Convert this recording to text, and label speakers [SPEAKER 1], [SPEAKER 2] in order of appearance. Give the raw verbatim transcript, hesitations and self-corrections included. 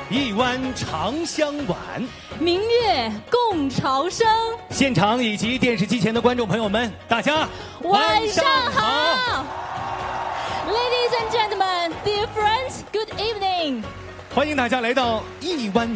[SPEAKER 1] 一湾长相晚，
[SPEAKER 2] 明月共潮生。
[SPEAKER 1] 现场以及电视机前的观众朋友们，大家
[SPEAKER 2] 晚上好。Ladies and gentlemen, dear friends, good evening.
[SPEAKER 1] 欢迎大家来到一湾。